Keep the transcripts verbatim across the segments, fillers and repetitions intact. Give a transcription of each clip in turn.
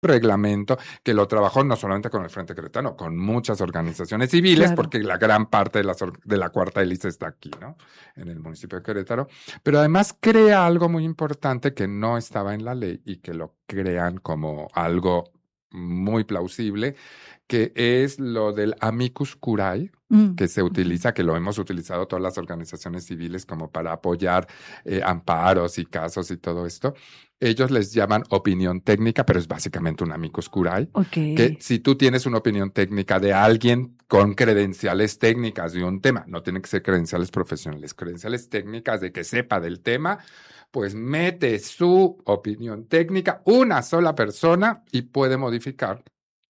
reglamento que lo trabajó no solamente con el Frente Queretano, con muchas organizaciones civiles, claro, porque la gran parte de, las, de la cuarta hélice está aquí, ¿no? En el municipio de Querétaro. Pero además crea algo muy importante que no estaba en la ley y que lo crean como algo muy plausible, que es lo del amicus curiae, mm. que se utiliza, que lo hemos utilizado todas las organizaciones civiles como para apoyar eh, amparos y casos y todo esto. Ellos les llaman opinión técnica, pero es básicamente un amicus curiae. Okay. Que si tú tienes una opinión técnica de alguien con credenciales técnicas de un tema, no tienen que ser credenciales profesionales, credenciales técnicas de que sepa del tema, pues mete su opinión técnica una sola persona y puede modificar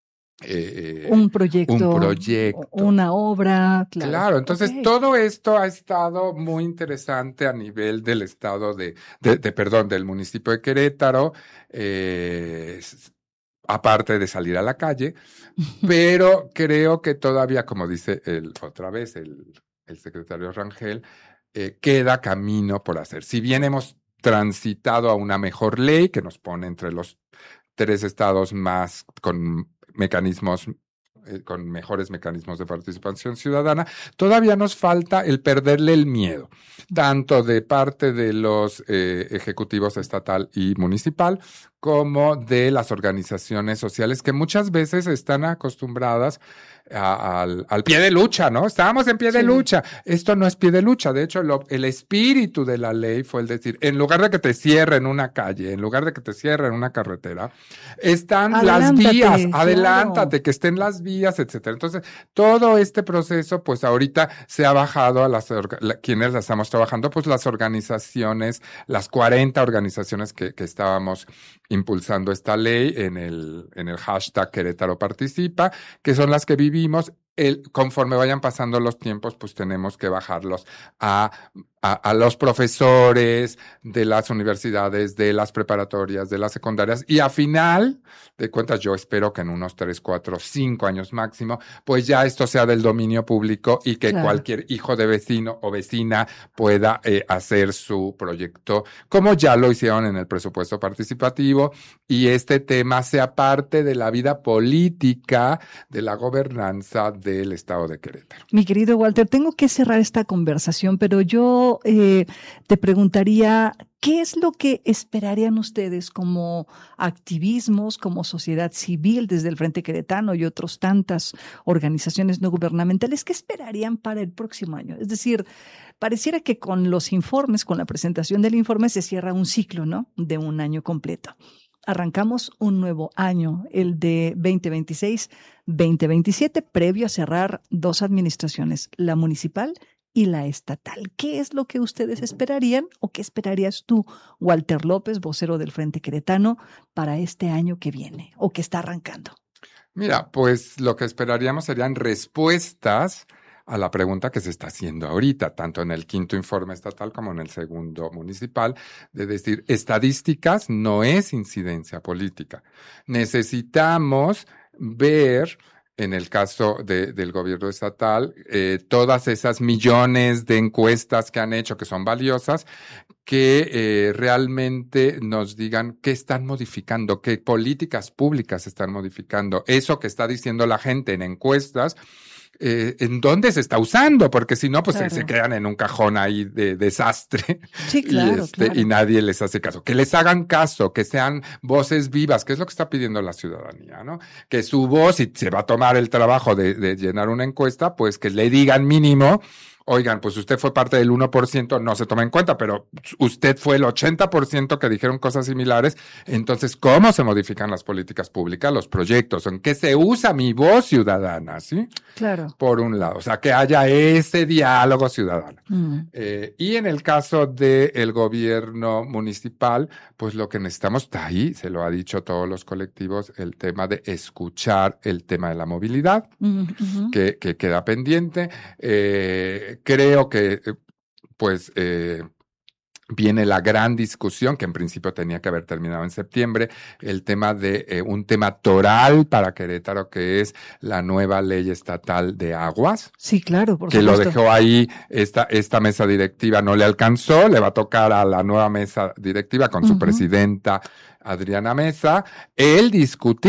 Eh, un proyecto, un proyecto, una obra, claro. Claro, entonces okay. todo esto ha estado muy interesante a nivel del estado de, de, de perdón, del municipio de Querétaro, eh, aparte de salir a la calle, pero creo que todavía, como dice el, otra vez el, el secretario Rangel, eh, queda camino por hacer. Si bien hemos transitado a una mejor ley que nos pone entre los tres estados más con mecanismos, eh, con mejores mecanismos de participación ciudadana, todavía nos falta el perderle el miedo, tanto de parte de los eh, ejecutivos estatal y municipal, como de las organizaciones sociales que muchas veces están acostumbradas a, al, al pie de lucha, ¿no? Estábamos en pie sí. de lucha. Esto no es pie de lucha. De hecho, lo, el espíritu de la ley fue el decir, en lugar de que te cierren una calle, en lugar de que te cierren una carretera, están adelántate, las vías, claro. adelántate, que estén las vías, etcétera. Entonces, todo este proceso, pues ahorita se ha bajado a las, la, quienes la estamos trabajando, pues las organizaciones, las cuarenta organizaciones que, que estábamos impulsando esta ley en el, en el hashtag Querétaro Participa, que son las que vivimos. El, conforme vayan pasando los tiempos, pues tenemos que bajarlos a, a, a los profesores de las universidades, de las preparatorias, de las secundarias, y a final de cuentas, yo espero que en unos tres, cuatro, cinco años máximo, pues ya esto sea del dominio público y que claro. cualquier hijo de vecino o vecina pueda eh, hacer su proyecto, como ya lo hicieron en el presupuesto participativo, y este tema sea parte de la vida política, de la gobernanza del estado de Querétaro. Mi querido Walter, tengo que cerrar esta conversación, pero yo eh, te preguntaría, ¿qué es lo que esperarían ustedes como activismos, como sociedad civil desde el Frente Queretano y otras tantas organizaciones no gubernamentales? ¿Qué esperarían para el próximo año? Es decir, pareciera que con los informes, con la presentación del informe se cierra un ciclo, ¿no? De un año completo. Arrancamos un nuevo año, el de veinte veintiséis veinte veintisiete, previo a cerrar dos administraciones, la municipal y la estatal. ¿Qué es lo que ustedes esperarían o qué esperarías tú, Walter López, vocero del Frente Queretano, para este año que viene o que está arrancando? Mira, pues lo que esperaríamos serían respuestas a la pregunta que se está haciendo ahorita, tanto en el quinto informe estatal como en el segundo municipal, de decir, estadísticas no es incidencia política. Necesitamos ver, en el caso de, del gobierno estatal, eh, todas esas millones de encuestas que han hecho, que son valiosas, que eh, realmente nos digan qué están modificando, qué políticas públicas están modificando. Eso que está diciendo la gente en encuestas, Eh, ¿en dónde se está usando? Porque si no, pues claro. se, se quedan en un cajón ahí de desastre sí, claro, y, este, claro. y nadie les hace caso. Que les hagan caso, que sean voces vivas, que es lo que está pidiendo la ciudadanía, ¿no? Que su voz, si se va a tomar el trabajo de, de llenar una encuesta, pues que le digan mínimo, oigan, pues usted fue parte del uno por ciento, no se toma en cuenta, pero usted fue el ochenta por ciento que dijeron cosas similares. Entonces, ¿cómo se modifican las políticas públicas, los proyectos? ¿En qué se usa mi voz ciudadana? ¿Sí? Claro. Por un lado, o sea, que haya ese diálogo ciudadano. Mm. Eh, y en el caso del gobierno municipal, pues lo que necesitamos está ahí, se lo ha dicho todos los colectivos, el tema de escuchar el tema de la movilidad, mm-hmm. que, que queda pendiente. Eh, creo que, pues, eh, viene la gran discusión, que en principio tenía que haber terminado en septiembre, el tema de eh, un tema toral para Querétaro, que es la nueva ley estatal de aguas. Sí, claro, por que supuesto. lo dejó ahí, esta, esta mesa directiva no le alcanzó, le va a tocar a la nueva mesa directiva con uh-huh. su presidenta Adriana Mesa, el discutir